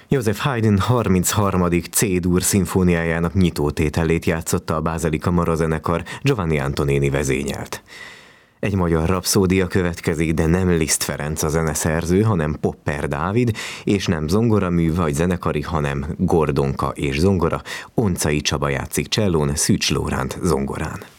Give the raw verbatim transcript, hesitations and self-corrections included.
József Haydn harmincharmadik C-dur szimfóniájának nyitótételét játszotta a Bázeli Kamarazenekar, Giovanni Antonini vezényelt. Egy magyar rapszódia következik, de nem Liszt Ferenc a zeneszerző, hanem Popper Dávid, és nem zongoramű vagy zenekari, hanem Gordonka és zongora, Oncai Csaba játszik csellón, Szűcs Lóránt zongorán.